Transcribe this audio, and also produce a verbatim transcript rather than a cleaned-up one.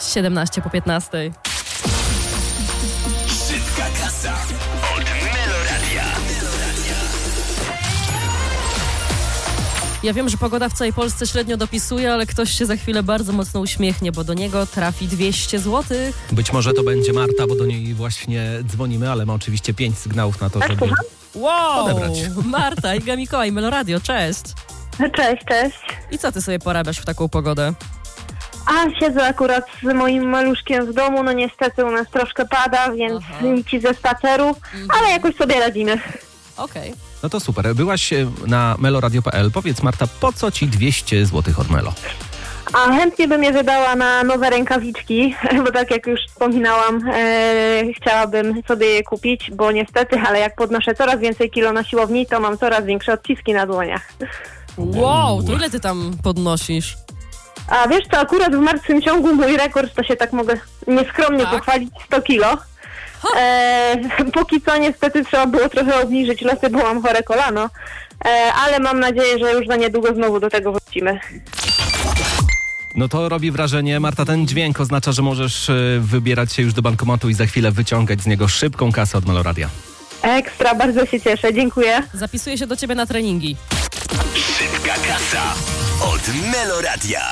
siedemnaście po piętnastej. Szybka kasa od Meloradia. Ja wiem, że pogoda w całej Polsce średnio dopisuje, ale ktoś się za chwilę bardzo mocno uśmiechnie, bo do niego trafi dwieście złotych. Być może to będzie Marta, bo do niej właśnie dzwonimy, ale ma oczywiście pięć sygnałów na to, żeby Wow! odebrać. Marta, Iga Mikołaj, Meloradio, cześć. Cześć, cześć. I co ty sobie porabiasz w taką pogodę? A siedzę akurat z moim maluszkiem w domu, no niestety u nas troszkę pada, więc Aha. ci ze spaceru, Mhm. ale jakoś sobie radzimy. Okej. No to super. Byłaś e, na meloradio kropka p l. Powiedz, Marta, po co ci dwieście złotych od Melo? A chętnie bym je wydała na nowe rękawiczki, bo tak jak już wspominałam, e, chciałabym sobie je kupić, bo niestety, ale jak podnoszę coraz więcej kilo na siłowni, to mam coraz większe odciski na dłoniach. Wow, to ile ty tam podnosisz? A wiesz co, akurat w martwym ciągu mój rekord, to się tak mogę nieskromnie Tak? pochwalić, sto kilo. E, póki co niestety trzeba było trochę obniżyć lecę, bo mam chore kolano, e, ale mam nadzieję, że już za niedługo znowu do tego wrócimy. No to robi wrażenie. Marta, ten dźwięk oznacza, że możesz e, wybierać się już do bankomatu i za chwilę wyciągać z niego szybką kasę od Meloradia. Ekstra, bardzo się cieszę, dziękuję. Zapisuję się do ciebie na treningi. Szybka kasa od Meloradia.